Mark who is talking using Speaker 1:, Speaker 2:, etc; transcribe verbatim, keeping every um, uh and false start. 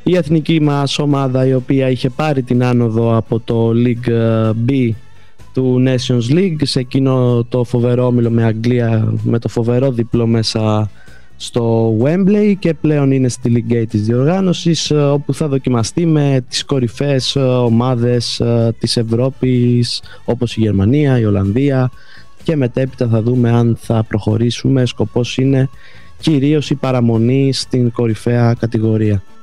Speaker 1: η εθνική μας ομάδα, η οποία είχε πάρει την άνοδο από το League B του Nations League, σε εκείνο το φοβερό όμιλο με Αγγλία, με το φοβερό διπλό μέσα στο Wembley, και πλέον είναι στη League A της διοργάνωσης, όπου θα δοκιμαστεί με τις κορυφαίες ομάδες της Ευρώπης, όπως η Γερμανία, η Ολλανδία, και μετέπειτα θα δούμε αν θα προχωρήσουμε. Σκοπός είναι κυρίως η παραμονή στην κορυφαία κατηγορία.